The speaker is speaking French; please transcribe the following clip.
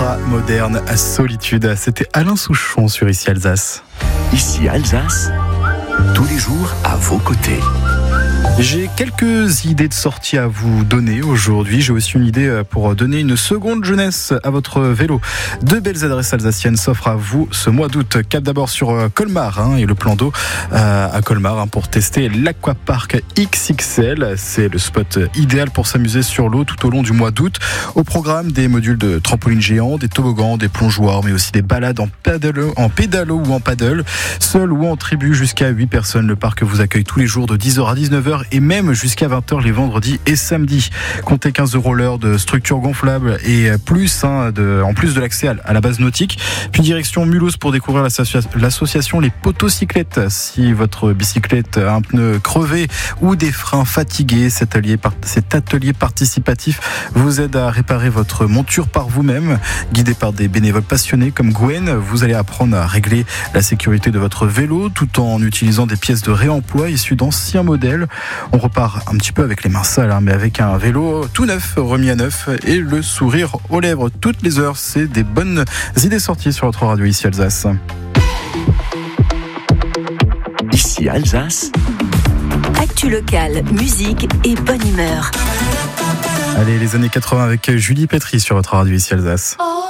ultra-moderne à Solitude. C'était Alain Souchon sur Ici Alsace. Ici Alsace, tous les jours à vos côtés. J'ai quelques idées de sortie à vous donner aujourd'hui. J'ai aussi une idée pour donner une seconde jeunesse à votre vélo. Deux belles adresses alsaciennes s'offrent à vous ce mois d'août. Cap d'abord sur Colmar et le plan d'eau à Colmar pour tester l'Aquapark XXL. C'est le spot idéal pour s'amuser sur l'eau tout au long du mois d'août. Au programme, des modules de trampoline géant, des toboggans, des plongeoires, mais aussi des balades en pédalo ou en paddle. Seul ou en tribu, jusqu'à 8 personnes. Le parc vous accueille tous les jours de 10h à 19h. Et même jusqu'à 20h les vendredis et samedis. Comptez 15 € l'heure de structure gonflable et plus, en plus de l'accès à la base nautique. Puis direction Mulhouse pour découvrir l'association Les Potocyclettes. Si votre bicyclette a un pneu crevé ou des freins fatigués, cet atelier participatif vous aide à réparer votre monture par vous-même. Guidé par des bénévoles passionnés comme Gwen, vous allez apprendre à régler la sécurité de votre vélo tout en utilisant des pièces de réemploi issues d'anciens modèles. On repart un petit peu avec les mains sales, mais avec un vélo tout neuf, remis à neuf et le sourire aux lèvres toutes les heures. C'est des bonnes idées sorties sur votre radio Ici Alsace. Ici Alsace. Actu locale, musique et bonne humeur. Allez, les années 80 avec Julie Pétry sur votre radio Ici Alsace.